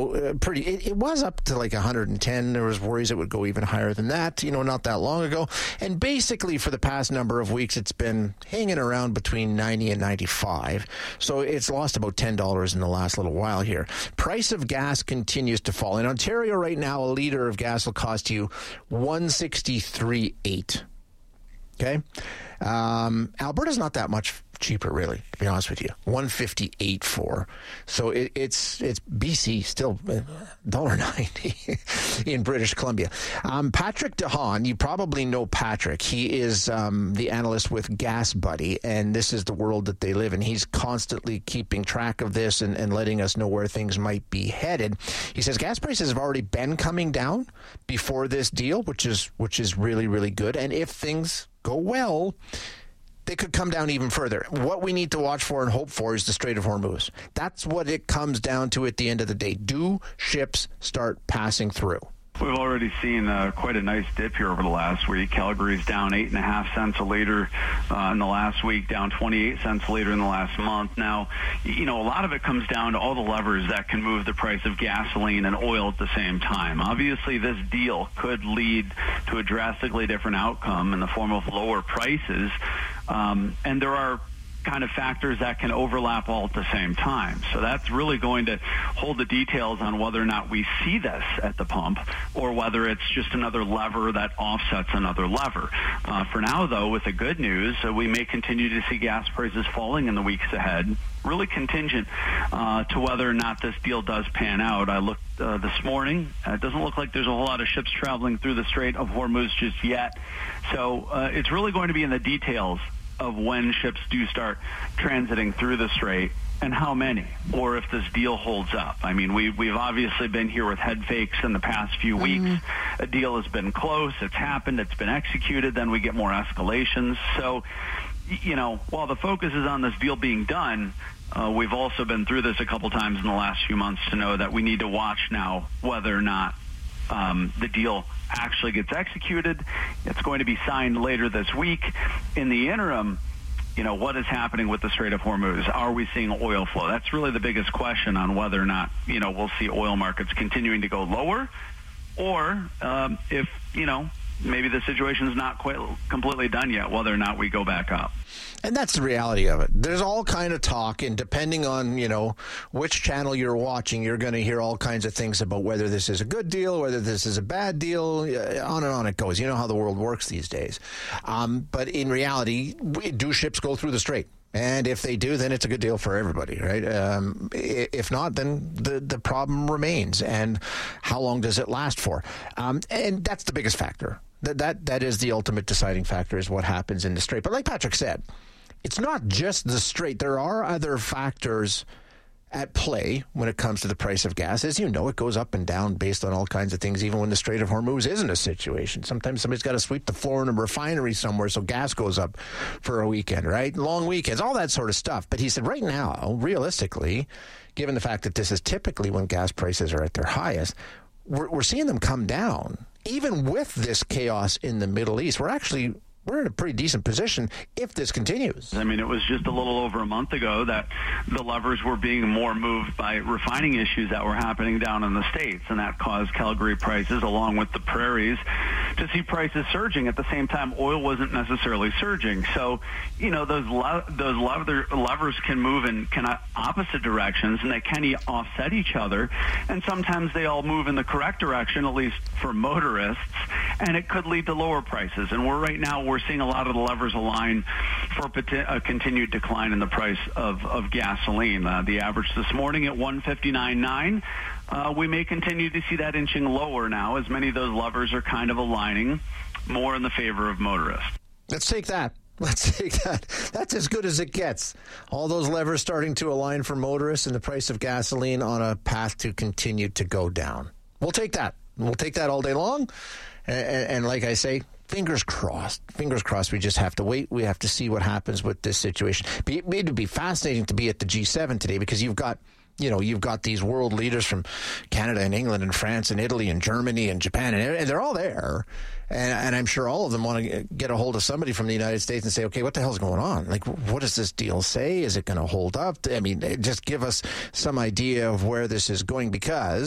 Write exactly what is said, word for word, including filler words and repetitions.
know, uh, pretty. It, it was up to like one hundred ten. There was worries it would go even higher than that, you know, not that long ago. And basically for the past number of weeks, it's been hanging around between ninety and ninety-five. So it's lost about ten dollars in the last little while here. Price of gas continues to fall. In Ontario right now, a liter of gas will cost you one sixty-three eight. Okay? Um, Alberta's not that much cheaper, really, to be honest with you. one fifty-eight four. So it, it's it's B C still one dollar ninety in British Columbia. Um, Patrick DeHaan, you probably know Patrick. He is um, the analyst with Gas Buddy, and this is the world that they live in. He's constantly keeping track of this and, and letting us know where things might be headed. He says gas prices have already been coming down before this deal, which is which is really, really good. And if things go well, they could come down even further. What we need to watch for and hope for is the Strait of Hormuz. That's what it comes down to at the end of the day. Do ships start passing through? We've already seen uh, quite a nice dip here over the last week. Calgary's down eight and a half cents a liter uh, in the last week, down twenty-eight cents a liter in the last month. Now, you know, a lot of it comes down to all the levers that can move the price of gasoline and oil at the same time. Obviously, this deal could lead to a drastically different outcome in the form of lower prices, um, and there are kind of factors that can overlap all at the same time. So that's really going to hold the details on whether or not we see this at the pump or whether it's just another lever that offsets another lever. Uh, for now, though, with the good news, uh, we may continue to see gas prices falling in the weeks ahead, really contingent uh, to whether or not this deal does pan out. I looked uh, this morning. Uh, it doesn't look like there's a whole lot of ships traveling through the Strait of Hormuz just yet. So uh, it's really going to be in the details of when ships do start transiting through the strait and how many, or if this deal holds up. I mean, we, we've obviously been here with head fakes in the past few weeks. Mm-hmm. A deal has been close, it's happened, it's been executed, then we get more escalations. So, you know, while the focus is on this deal being done, uh, we've also been through this a couple times in the last few months to know that we need to watch now whether or not um, the deal actually gets executed. It's going to be signed later this week. In the interim, you know, what is happening with the Strait of Hormuz? Are we seeing oil flow? That's really the biggest question on whether or not, you know, we'll see oil markets continuing to go lower, or um, if, you know, maybe the situation is not quite completely done yet, whether or not we go back up. And that's the reality of it. There's all kind of talk, and depending on, you know, which channel you're watching, you're going to hear all kinds of things about whether this is a good deal, whether this is a bad deal, on and on it goes. You know how the world works these days. Um, but in reality, do ships go through the strait? And if they do, then it's a good deal for everybody, right? Um, if not, then the, the problem remains. And how long does it last for? Um, and that's the biggest factor. That, that that is the ultimate deciding factor, is what happens in the strait. But like Patrick said, it's not just the strait. There are other factors at play when it comes to the price of gas. As you know, it goes up and down based on all kinds of things, even when the Strait of Hormuz isn't a situation. Sometimes somebody's got to sweep the floor in a refinery somewhere, so gas goes up for a weekend, right? Long weekends, all that sort of stuff. But he said right now, realistically, given the fact that this is typically when gas prices are at their highest, we're, we're seeing them come down. Even with this chaos in the Middle East, we're actually we're in a pretty decent position if this continues. I mean, it was just a little over a month ago that the levers were being more moved by refining issues that were happening down in the States, and that caused Calgary prices, along with the prairies, to see prices surging. At the same time, oil wasn't necessarily surging. So, you know, those le- those lever- levers can move in kind of opposite directions, and they can offset each other, and sometimes they all move in the correct direction, at least for motorists, and it could lead to lower prices. And we're right now, we're seeing a lot of the levers align for a continued decline in the price of, of gasoline. Uh, the average this morning at one fifty-nine point nine. Uh, we may continue to see that inching lower now, as many of those levers are kind of aligning more in the favor of motorists. Let's take that. Let's take that. That's as good as it gets. All those levers starting to align for motorists and the price of gasoline on a path to continue to go down. We'll take that. We'll take that all day long. And, and like I say, fingers crossed. Fingers crossed. We just have to wait. We have to see what happens with this situation. It would be fascinating to be at the G seven today, because you've got, you know, you've got these world leaders from Canada and England and France and Italy and Germany and Japan, and they're all there. And, and I'm sure all of them want to get a hold of somebody from the United States and say, okay, what the hell's going on? Like, what does this deal say? Is it going to hold up? I mean, just give us some idea of where this is going, because